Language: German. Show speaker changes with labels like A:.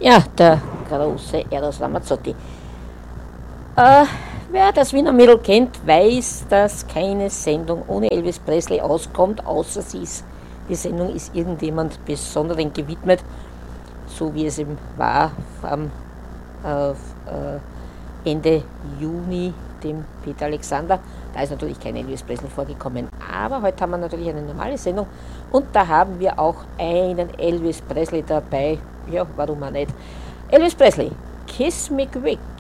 A: Ja, der große Eros Ramazzotti. Äh, Wer das Wiener Mädel kennt, weiß, dass keine Sendung ohne Elvis Presley auskommt, außer die Sendung ist irgendjemand Besonderen gewidmet, so wie es eben war am Ende Juni, dem Peter Alexander. Da ist natürlich kein Elvis Presley vorgekommen. Aber heute haben wir natürlich eine normale Sendung und da haben wir auch einen Elvis Presley dabei. Ja, warum auch nicht? Elvis Presley, Kiss Me Quick.